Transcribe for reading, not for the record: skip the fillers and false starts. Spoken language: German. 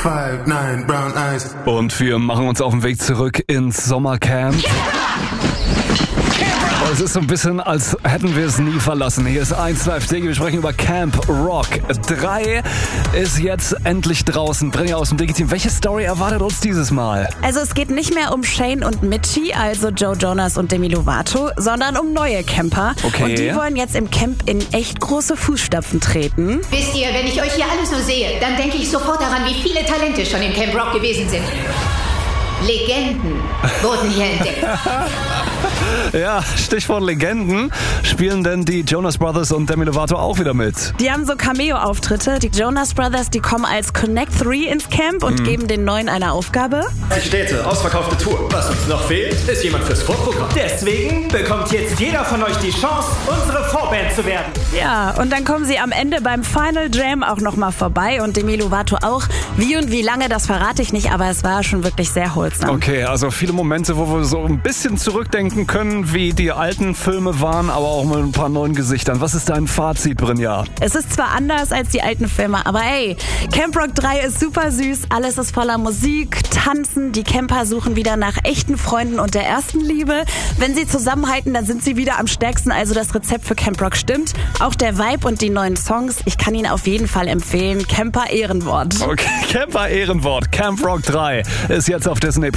5'9", brown eyes. Und wir machen uns auf den Weg zurück ins Sommercamp. Es ist so ein bisschen, als hätten wir es nie verlassen. Hier ist 1 Live Digi. Wir sprechen über Camp Rock 3. Ist jetzt endlich draußen. Bringe aus dem Digi-Team. Welche Story erwartet uns dieses Mal? Also es geht nicht mehr um Shane und Mitchie, also Joe Jonas und Demi Lovato, sondern um neue Camper. Okay. Und die wollen jetzt im Camp in echt große Fußstapfen treten. Wisst ihr, wenn ich euch hier alle so sehe, dann denke ich sofort daran, wie viele Talente schon im Camp Rock gewesen sind. Legenden wurden hier entdeckt. Ja, Stichwort Legenden. Spielen denn die Jonas Brothers und Demi Lovato auch wieder mit? Die haben so Cameo-Auftritte. Die Jonas Brothers, die kommen als Connect 3 ins Camp und geben den Neuen eine Aufgabe. Die Städte, ausverkaufte Tour. Was uns noch fehlt, ist jemand fürs Vorprogramm. Deswegen bekommt jetzt jeder von euch die Chance, unsere Vorband zu werden. Ja, und dann kommen sie am Ende beim Final Jam auch nochmal vorbei und Demi Lovato auch. Wie und wie lange, das verrate ich nicht, aber es war schon wirklich sehr holsam. Okay, also viele Momente, wo wir so ein bisschen zurückdenken können, wie die alten Filme waren, aber auch mit ein paar neuen Gesichtern. Was ist dein Fazit, Brynja? Es ist zwar anders als die alten Filme, aber ey, Camp Rock 3 ist super süß, alles ist voller Musik, Tanzen, die Camper suchen wieder nach echten Freunden und der ersten Liebe. Wenn sie zusammenhalten, dann sind sie wieder am stärksten, also das Rezept für Camp Rock stimmt. Auch der Vibe und die neuen Songs, ich kann ihn auf jeden Fall empfehlen. Camper Ehrenwort. Okay, Camper Ehrenwort. Camp Rock 3 ist jetzt auf Disney+.